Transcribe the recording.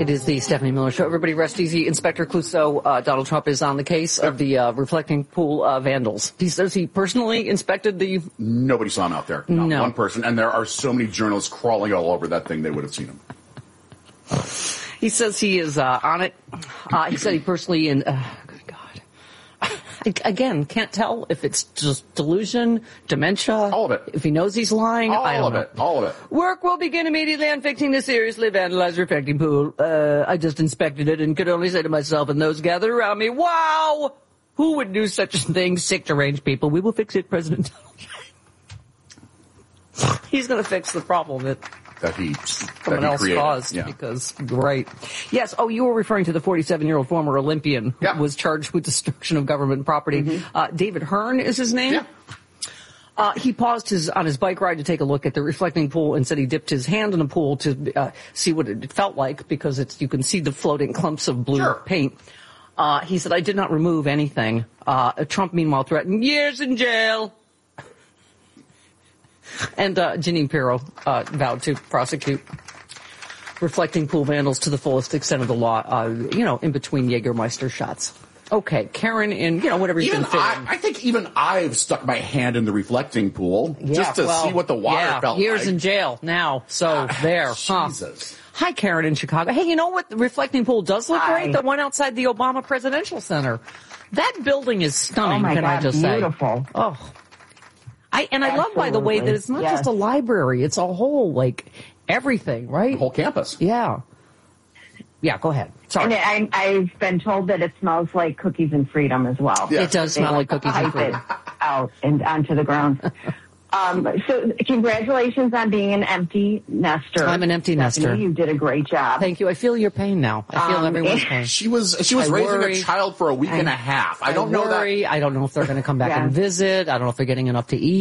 It is the Stephanie Miller Show. Everybody rest easy. Inspector Clouseau, Donald Trump is on the case of the reflecting pool vandals. He says he personally inspected the... Nobody saw him out there. Not one person. And there are so many journalists crawling all over that thing, they would have seen him. He says he is on it. He said he personally... good God. Again, can't tell if it's just delusion, dementia. All of it. If he knows he's lying. I don't know. All of it. Work will begin immediately on fixing the seriously vandalized reflecting pool. I just inspected it and could only say to myself and those gathered around me, wow! Who would do such a thing? Sick, deranged people. We will fix it, President Donald Trump. He's going to fix the problem that someone else created. caused. Yeah. Because, right. Yes, you were referring to the 47-year-old former Olympian who was charged with destruction of government property. Mm-hmm. David Hearn is his name. Yeah. He paused on his bike ride to take a look at the reflecting pool and said he dipped his hand in the pool to see what it felt like because you can see the floating clumps of blue paint. He said, I did not remove anything. Trump, meanwhile, threatened years in jail. And Jeanine Pirro vowed to prosecute reflecting pool vandals to the fullest extent of the law, in between Jägermeister shots. Okay, Karen in, whatever you can fit in. I think even I've stuck my hand in the reflecting pool just to see what the water felt like. Years in jail now, so there. Jesus. Hi, Karen in Chicago. Hey, you know what? The reflecting pool does look great? The one outside the Obama Presidential Center. That building is stunning, I just say. Beautiful. Oh. I love, by the way, that it's not just a library. It's a whole, everything, right? The whole campus. Yeah. Yeah, go ahead. Sorry. And I've been told that it smells like cookies and freedom as well. Yeah. It does smell like cookies and freedom. It out and onto the ground. So congratulations on being an empty nester. I'm an empty nester. You did a great job. Thank you. I feel your pain now. I feel everyone's pain. She was raising a child for a week and a half. I don't know that. I don't know if they're going to come back and visit. I don't know if they're getting enough to eat.